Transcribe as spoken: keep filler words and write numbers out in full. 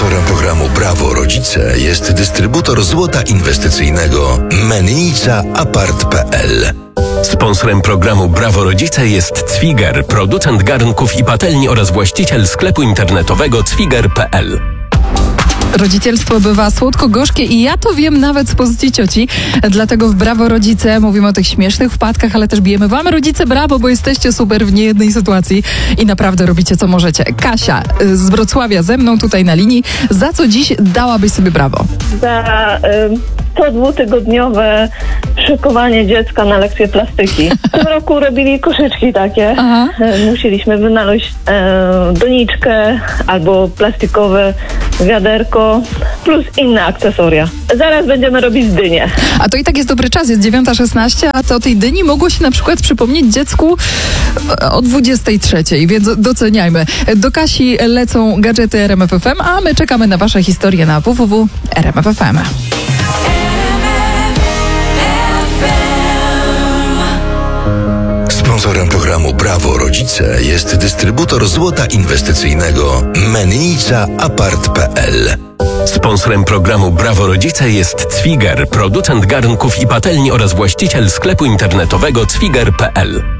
Sponsorem programu Brawo Rodzice jest dystrybutor złota inwestycyjnego Mennica Apart kropka p l. Sponsorem programu Brawo Rodzice jest Cwiger, producent garnków i patelni oraz właściciel sklepu internetowego cwiger kropka p l. Rodzicielstwo bywa słodko-gorzkie i ja to wiem nawet z pozycji cioci. Dlatego w Brawo Rodzice mówimy o tych śmiesznych wpadkach, ale też bijemy wam, rodzice, brawo, bo jesteście super w niejednej sytuacji i naprawdę robicie co możecie. Kasia z Wrocławia ze mną tutaj na linii. Za co dziś dałabyś sobie brawo? Za y, to dwutygodniowe szykowanie dziecka na lekcję plastyki. W tym roku robili koszyczki takie. Aha. Y, musieliśmy wynaleźć y, doniczkę albo plastikowe wiaderko plus inne akcesoria. Zaraz będziemy robić dynię. A to i tak jest dobry czas, jest dziewiąta szesnaście, a to o tej dyni mogło się na przykład przypomnieć dziecku o dwudziestej trzeciej, więc doceniajmy. Do Kasi lecą gadżety R M F F M, a my czekamy na wasze historie na w w w kropka r m f f m. Sponsorem programu Brawo Rodzice jest dystrybutor złota inwestycyjnego Mennica Apart kropka p l. Sponsorem programu Brawo Rodzice jest Cwiger, producent garnków i patelni oraz właściciel sklepu internetowego cwiger kropka p l.